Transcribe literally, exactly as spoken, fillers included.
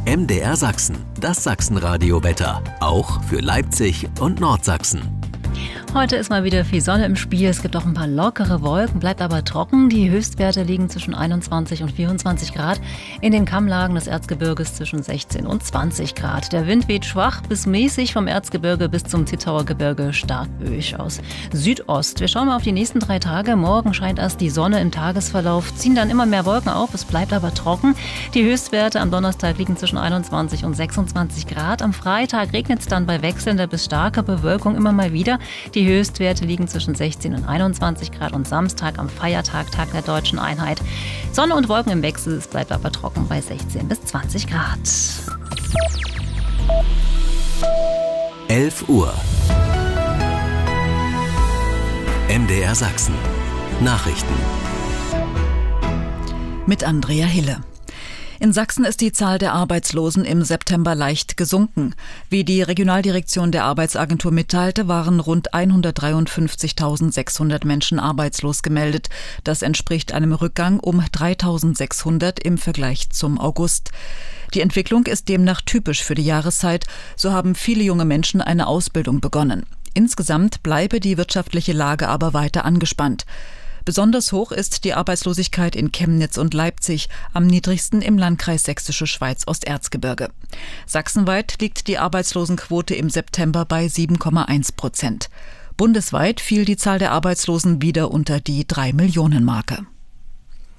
M D R Sachsen, das Sachsenradio-Wetter. Auch für Leipzig und Nordsachsen. Heute ist mal wieder viel Sonne im Spiel. Es gibt auch ein paar lockere Wolken, bleibt aber trocken. Die Höchstwerte liegen zwischen einundzwanzig und vierundzwanzig Grad. In den Kammlagen des Erzgebirges zwischen sechzehn und zwanzig Grad. Der Wind weht schwach bis mäßig vom Erzgebirge bis zum Zittauer Gebirge, stark böig aus Südost. Wir schauen mal auf die nächsten drei Tage. Morgen scheint erst die Sonne im Tagesverlauf, ziehen dann immer mehr Wolken auf. Es bleibt aber trocken. Die Höchstwerte am Donnerstag liegen zwischen einundzwanzig und sechsundzwanzig Grad. Am Freitag regnet es dann bei wechselnder bis starker Bewölkung immer mal wieder. Die Höchstwerte liegen zwischen sechzehn und einundzwanzig Grad und Samstag am Feiertag, Tag der Deutschen Einheit. Sonne und Wolken im Wechsel, es bleibt aber trocken bei sechzehn bis zwanzig Grad. elf Uhr. M D R Sachsen. Nachrichten. Mit Andrea Hille. In Sachsen ist die Zahl der Arbeitslosen im September leicht gesunken. Wie die Regionaldirektion der Arbeitsagentur mitteilte, waren rund hundertdreiundfünfzigtausendsechshundert Menschen arbeitslos gemeldet. Das entspricht einem Rückgang um dreitausendsechshundert im Vergleich zum August. Die Entwicklung ist demnach typisch für die Jahreszeit. So haben viele junge Menschen eine Ausbildung begonnen. Insgesamt bleibe die wirtschaftliche Lage aber weiter angespannt. Besonders hoch ist die Arbeitslosigkeit in Chemnitz und Leipzig, am niedrigsten im Landkreis Sächsische Schweiz-Osterzgebirge. Sachsenweit liegt die Arbeitslosenquote im September bei sieben Komma eins Prozent. Bundesweit fiel die Zahl der Arbeitslosen wieder unter die drei Millionen Marke.